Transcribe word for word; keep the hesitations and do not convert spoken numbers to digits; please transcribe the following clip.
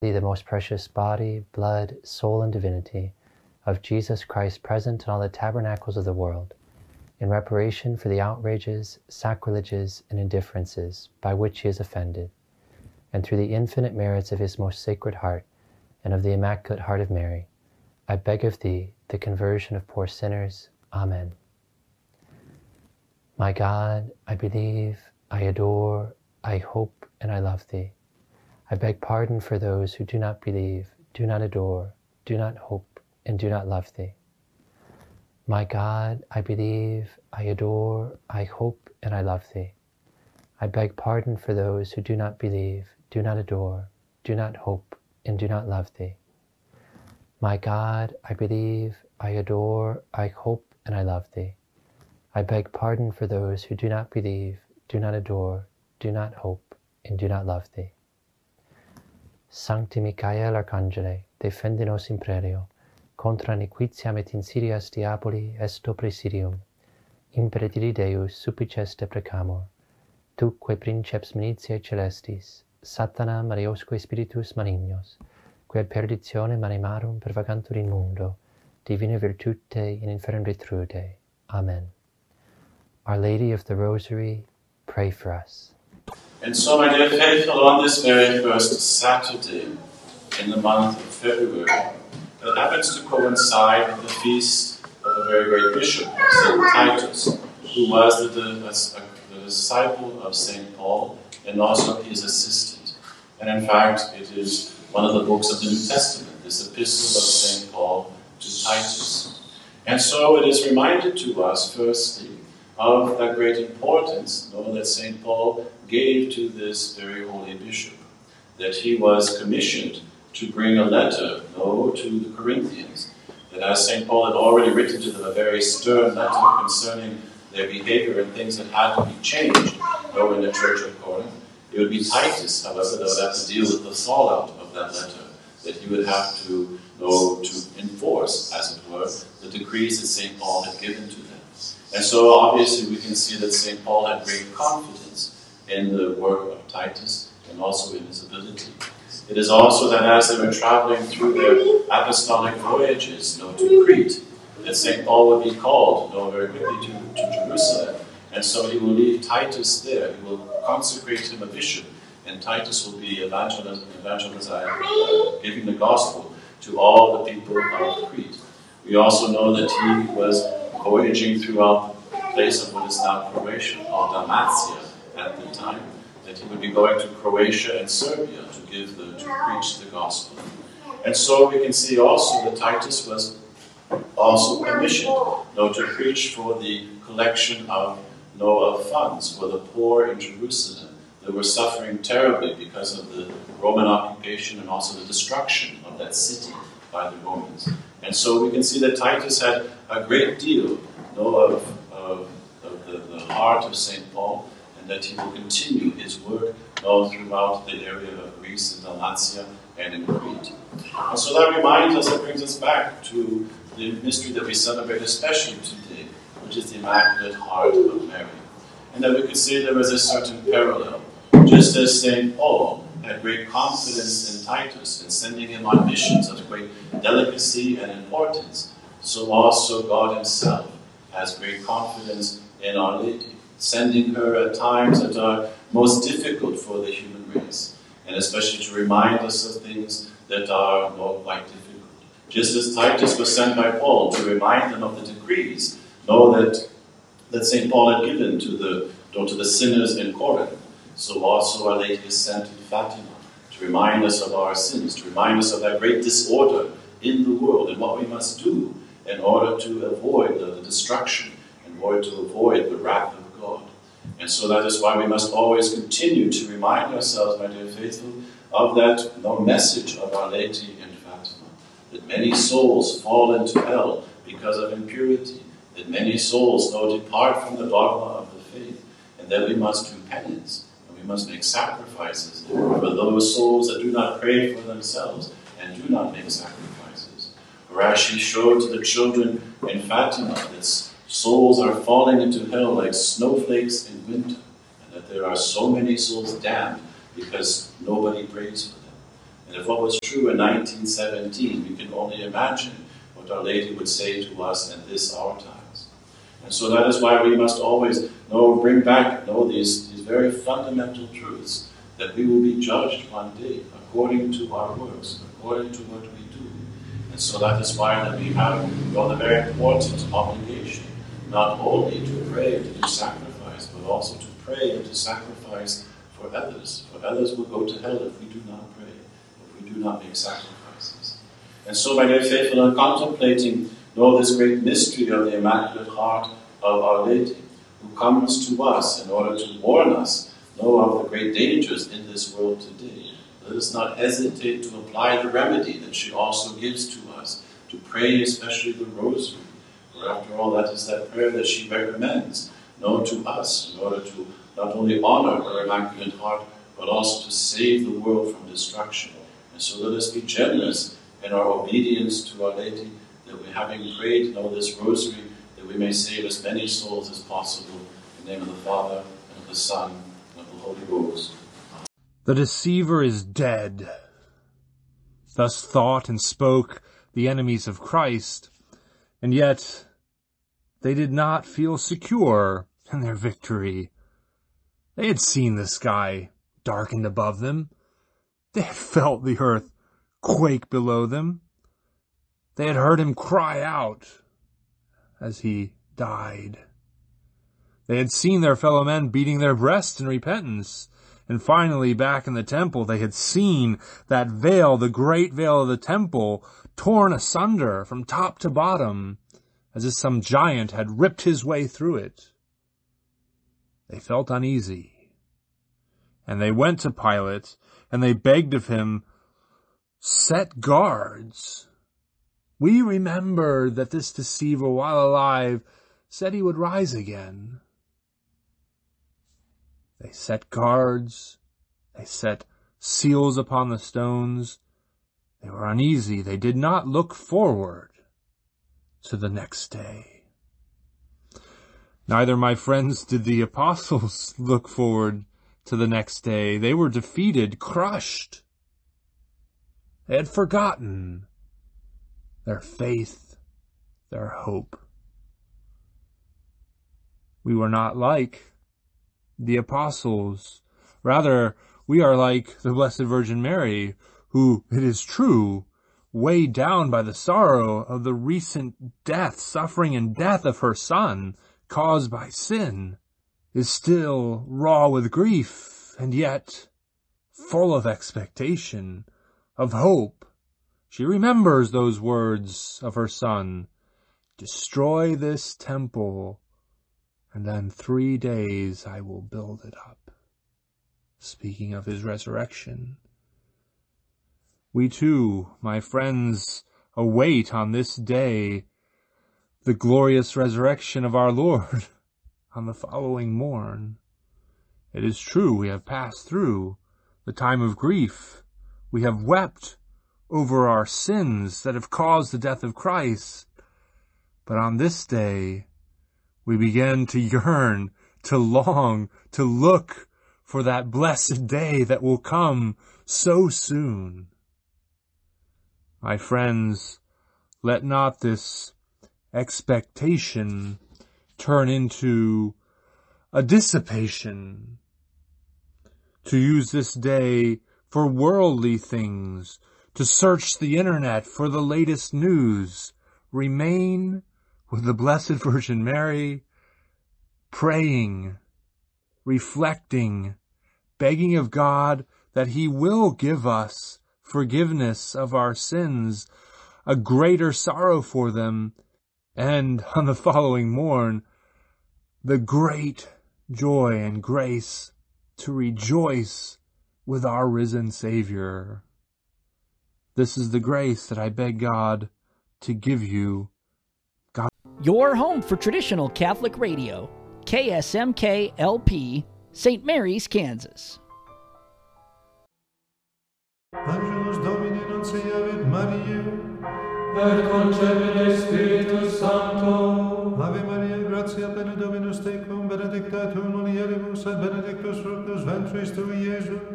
Thee, the most precious body, blood, soul, and divinity of Jesus Christ present in all the tabernacles of the world, in reparation for the outrages, sacrileges, and indifferences by which he is offended, and through the infinite merits of his most sacred heart and of the Immaculate Heart of Mary, I beg of thee the conversion of poor sinners. Amen. My God, I believe, I adore, I hope, and I love thee. I beg pardon for those who do not believe, do not adore, do not hope, and do not love thee. My God, I believe, I adore, I hope, and I love thee. I beg pardon for those who do not believe, do not adore, do not hope, and do not love thee. My God, I believe, I adore, I hope, and I love thee. I beg pardon for those who do not believe, do not adore, do not hope, and do not love thee. Sancti Michael Arcangele, defende nos imperio, contra nequitiam et insidias diaboli esto presidium, impedili Deus supplices te precamur, tuque princeps militiae celestis, Satana Mariosque spiritus malignos, quid perditionem animarum pervagantur in mundo, divina virtute in infernum detrude. Amen. Our Lady of the Rosary, pray for us. And so, my dear faithful, on this very first Saturday in the month of February, that happens to coincide with the feast of a very great bishop, Saint Titus, who was the, the, the disciple of Saint Paul and also his assistant. And in fact, it is one of the books of the New Testament, this epistle of Saint Paul to Titus. And so it is reminded to us, firstly, of that great importance no, that Saint Paul gave to this very holy bishop, that he was commissioned to bring a letter no, to the Corinthians, that as Saint Paul had already written to them a very stern letter concerning their behavior and things that had to be changed no, in the church of Corinth, it would be Titus, however, that would have to deal with the fallout of that letter, that he would have to, know, to enforce, as it were, the decrees that Saint Paul had given to them. And so obviously we can see that Saint Paul had great confidence in the work of Titus and also in his ability. It is also that as they were traveling through their apostolic voyages you know, to Crete, that Saint Paul would be called you know, very quickly to, to Jerusalem. And so he will leave Titus there. He will consecrate him a bishop, and Titus will be evangelizing, uh, giving the gospel to all the people of Crete. We also know that he was voyaging throughout the place of what is now Croatia, called Dalmatia at the time, that he would be going to Croatia and Serbia to give the, to preach the gospel. And so we can see also that Titus was also commissioned you know, to preach for the collection of, you know, of funds for the poor in Jerusalem that were suffering terribly because of the Roman occupation and also the destruction of that city by the Romans. And so we can see that Titus had a great deal you know, of, of, of the, the heart of Saint Paul, and that he will continue his work you know, throughout the area of Greece and Dalmatia and in Crete. And so that reminds us, that brings us back to the mystery that we celebrate especially today, which is the Immaculate Heart of Mary. And that we could say there is a certain parallel. Just as Saint Paul had great confidence in Titus and sending him on missions of great delicacy and importance, so also God himself has great confidence in Our Lady, sending her at times that are most difficult for the human race, and especially to remind us of things that are more quite difficult. Just as Titus was sent by Paul to remind them of the decrees, know that, that Saint Paul had given to the, to the sinners in Corinth, so also Our Lady is sent to Fatima to remind us of our sins, to remind us of that great disorder in the world and what we must do in order to avoid the, the destruction, in order to avoid the wrath of God. And so that is why we must always continue to remind ourselves, my dear faithful, of that you know, message of Our Lady in Fatima, that many souls fall into hell because of impurity, that many souls know depart from the dogma of the faith, and that we must do penance. We must make sacrifices for those souls that do not pray for themselves and do not make sacrifices. For as she showed to the children in Fatima, that souls are falling into hell like snowflakes in winter, and that there are so many souls damned because nobody prays for them. And if what was true in nineteen seventeen, we can only imagine what Our Lady would say to us in this our times. And so that is why we must always know, bring back, know these, these very fundamental truths, that we will be judged one day according to our works, according to what we do. And so that is why that we have you know, the very important obligation, not only to pray and to do sacrifice, but also to pray and to sacrifice for others. For others will go to hell if we do not pray, if we do not make sacrifices. And so, my dear faithful, in contemplating know this great mystery of the Immaculate Heart of Our Lady, who comes to us in order to warn us, know of the great dangers in this world today. Let us not hesitate to apply the remedy that she also gives to us, to pray especially the Rosary. For after all, that is that prayer that she recommends, known to us, in order to not only honor her Immaculate Heart, but also to save the world from destruction. And so let us be generous in our obedience to Our Lady, that we, having prayed, know this Rosary, that we may save as many souls as possible. In the name of the Father, and of the Son, and of the Holy Ghost. The deceiver is dead. Thus thought and spoke the enemies of Christ, and yet they did not feel secure in their victory. They had seen the sky darkened above them. They had felt the earth quake below them. They had heard him cry out as he died. They had seen their fellow men beating their breasts in repentance. And finally, back in the temple, they had seen that veil, the great veil of the temple, torn asunder from top to bottom, as if some giant had ripped his way through it. They felt uneasy. And they went to Pilate, and they begged of him, "Set guards." We remember that this deceiver, while alive, said he would rise again. They set guards. They set seals upon the stones. They were uneasy. They did not look forward to the next day. Neither, my friends, did the apostles look forward to the next day. They were defeated, crushed. They had forgotten their faith, their hope. We were not like the apostles. Rather, we are like the Blessed Virgin Mary, who, it is true, weighed down by the sorrow of the recent death, suffering and death of her Son, caused by sin, is still raw with grief, and yet full of expectation, of hope. She remembers those words of her Son, "Destroy this temple, and then three days I will build it up," speaking of his resurrection. We too, my friends, await on this day the glorious resurrection of our Lord on the following morn. It is true, we have passed through the time of grief. We have wept over our sins that have caused the death of Christ. But on this day, we begin to yearn, to long, to look for that blessed day that will come so soon. My friends, let not this expectation turn into a dissipation, to use this day for worldly things, to search the internet for the latest news. Remain with the Blessed Virgin Mary, praying, reflecting, begging of God that He will give us forgiveness of our sins, a greater sorrow for them, and on the following morn, the great joy and grace to rejoice with our risen Savior. This is the grace that I beg God to give you. God. Your home for traditional Catholic radio, K S M K L P, Saint Mary's, Kansas. Angelus Domini nunciavit Mariae, et concepit Spiritus Sancto. Ave Maria, gratia plena Dominus tecum, benedicta tu in mulieribus, et benedictus fructus ventris tui, Iesus.